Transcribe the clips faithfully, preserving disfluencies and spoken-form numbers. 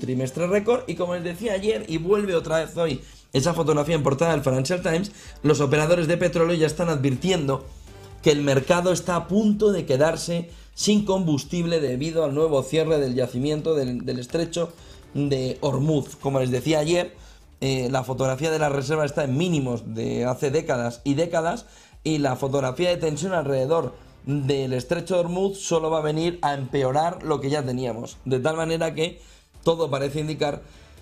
trimestre récord. Y como les decía ayer, y vuelve otra vez hoy esa fotografía en portada del Financial Times, los operadores de petróleo ya están advirtiendo que el mercado está a punto de quedarse sin combustible debido al nuevo cierre del yacimiento del, del estrecho de Hormuz. Como les decía ayer, eh, la fotografía de la reserva está en mínimos de hace décadas y décadas, y la fotografía de tensión alrededor del estrecho de Hormuz solo va a venir a empeorar lo que ya teníamos, de tal manera que todo parece indicar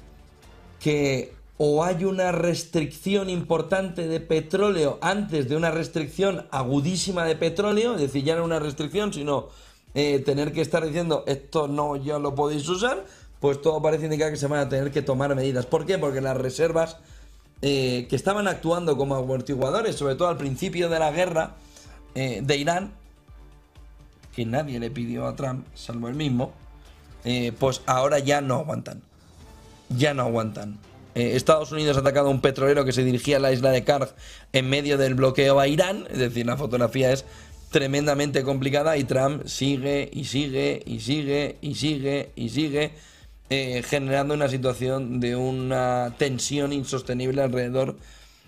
que o hay una restricción importante de petróleo antes de una restricción agudísima de petróleo, es decir, ya no una restricción, sino eh, tener que estar diciendo esto no, ya lo podéis usar, pues todo parece indicar que se van a tener que tomar medidas. ¿Por qué? Porque las reservas eh, que estaban actuando como amortiguadores, sobre todo al principio de la guerra eh, de Irán, que nadie le pidió a Trump, salvo él mismo, eh, pues ahora ya no aguantan. Ya no aguantan. Eh, Estados Unidos ha atacado a un petrolero que se dirigía a la isla de Karg en medio del bloqueo a Irán, es decir, la fotografía es tremendamente complicada y Trump sigue y sigue y sigue y sigue y sigue eh, generando una situación de una tensión insostenible alrededor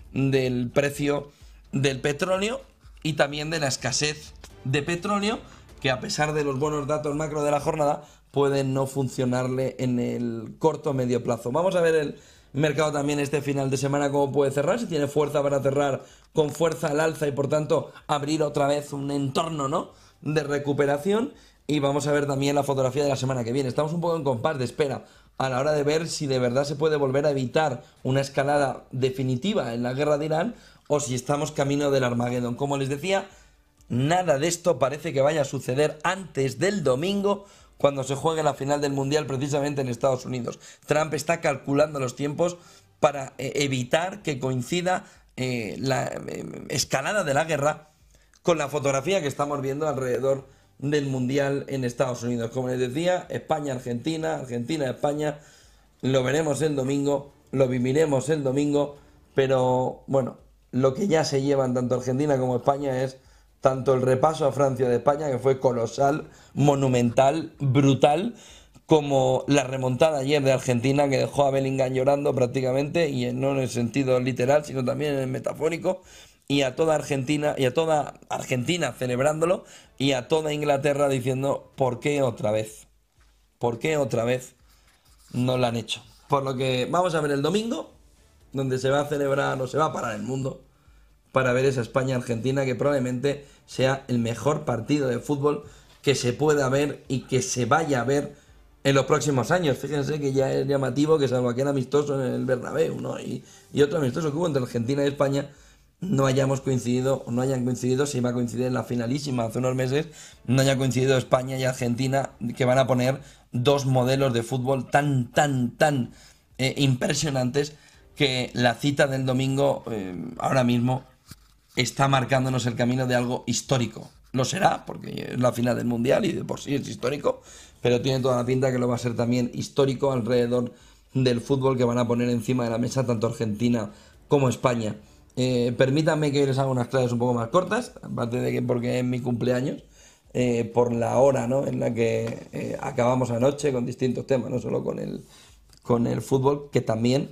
del precio del petróleo y también de la escasez de petróleo, que a pesar de los buenos datos macro de la jornada pueden no funcionarle en el corto o medio plazo. Vamos a ver el mercado también este final de semana cómo puede cerrar, si tiene fuerza para cerrar con fuerza al alza y por tanto abrir otra vez un entorno, ¿no?, de recuperación. Y vamos a ver también la fotografía de la semana que viene. Estamos un poco en compás de espera a la hora de ver si de verdad se puede volver a evitar una escalada definitiva en la guerra de Irán o si estamos camino del Armagedón. Como les decía, nada de esto parece que vaya a suceder antes del domingo, cuando se juegue la final del Mundial precisamente en Estados Unidos. Trump está calculando los tiempos para eh, evitar que coincida eh, la eh, escalada de la guerra con la fotografía que estamos viendo alrededor del Mundial en Estados Unidos. Como les decía, España-Argentina, Argentina-España, lo veremos el domingo, lo viviremos el domingo, pero bueno, lo que ya se llevan tanto Argentina como España es tanto el repaso a Francia de España, que fue colosal, monumental, brutal, como la remontada ayer de Argentina, que dejó a Bellingham llorando prácticamente, y no en el sentido literal, sino también en el metafórico, y a toda Argentina, y a toda Argentina celebrándolo, y a toda Inglaterra diciendo, ¿por qué otra vez? ¿Por qué otra vez no lo han hecho? Por lo que vamos a ver el domingo, donde se va a celebrar, o se va a parar el mundo, para ver esa España-Argentina, que probablemente sea el mejor partido de fútbol que se pueda ver y que se vaya a ver en los próximos años. Fíjense que ya es llamativo que, salvo aquel amistoso en el Bernabéu, ¿no?, y, y otro amistoso que hubo entre Argentina y España, no hayamos coincidido, o no hayan coincidido, si iba a coincidir en la finalísima hace unos meses, no haya coincidido España y Argentina, que van a poner dos modelos de fútbol tan, tan, tan eh, impresionantes, que la cita del domingo eh, ahora mismo está marcándonos el camino de algo histórico. Lo será, porque es la final del Mundial y de por sí es histórico, pero tiene toda la pinta que lo va a ser también histórico alrededor del fútbol que van a poner encima de la mesa tanto Argentina como España. Eh, permítanme que les haga unas claves un poco más cortas, aparte de que porque es mi cumpleaños, eh, por la hora, ¿no?, en la que eh, acabamos anoche con distintos temas, no solo con el, con el fútbol, que también...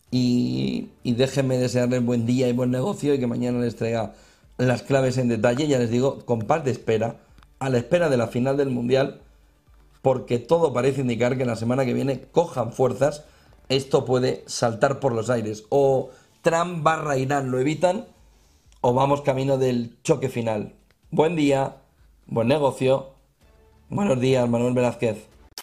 Y, y déjenme desearles buen día y buen negocio, y que mañana les traiga las claves en detalle. Ya les digo, con paz de espera, a la espera de la final del Mundial, porque todo parece indicar que la semana que viene cojan fuerzas, esto puede saltar por los aires. O Trump barra Irán lo evitan, o vamos camino del choque final. Buen día, buen negocio. Buenos días, Manuel Velázquez.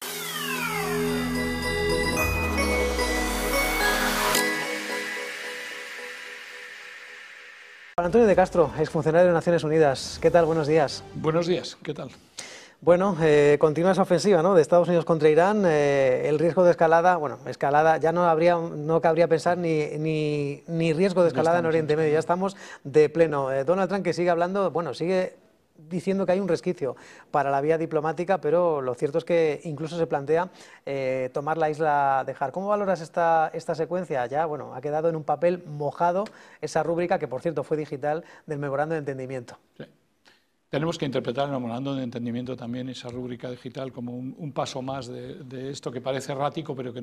Antonio de Castro, exfuncionario de Naciones Unidas. ¿Qué tal? Buenos días. Buenos días, ¿qué tal? Bueno, eh, continúa esa ofensiva, ¿no?, de Estados Unidos contra Irán. Eh, el riesgo de escalada, bueno, escalada, ya no habría, no cabría pensar ni, ni, ni riesgo de escalada en Oriente Medio. Ya estamos de pleno. Eh, Donald Trump, que sigue hablando, bueno, sigue diciendo que hay un resquicio para la vía diplomática, pero lo cierto es que incluso se plantea eh, tomar la isla de Har. ¿Cómo valoras esta, esta secuencia? Ya, bueno, ha quedado en un papel mojado esa rúbrica, que por cierto fue digital, del memorando de entendimiento. Sí. Tenemos que interpretar el memorando de entendimiento también, esa rúbrica digital, como un, un paso más de, de esto que parece errático, pero que